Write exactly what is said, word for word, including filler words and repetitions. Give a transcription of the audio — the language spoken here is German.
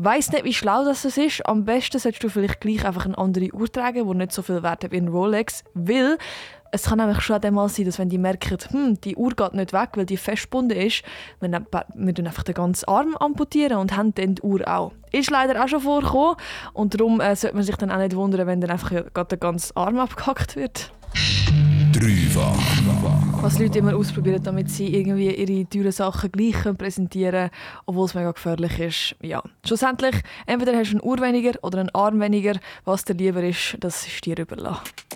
weiss nicht, wie schlau das ist. Am besten solltest du vielleicht gleich einfach eine andere Uhr tragen, die nicht so viel Wert hat wie ein Rolex. Weil es kann nämlich schon einmal sein, dass wenn die merken, hm, die Uhr geht nicht weg, weil die festgebunden ist, wir, wir tun einfach den ganzen Arm amputieren und haben dann die Uhr auch. Ist leider auch schon vorgekommen. Und darum äh, sollte man sich dann auch nicht wundern, wenn dann einfach gerade der ganze Arm abgehackt wird. Dreifach. Was Leute immer ausprobieren, damit sie irgendwie ihre teuren Sachen gleich präsentieren können, obwohl es mega gefährlich ist. Ja, schlussendlich, entweder hast du eine Uhr weniger oder einen Arm weniger. Was dir lieber ist, das ist dir überlassen.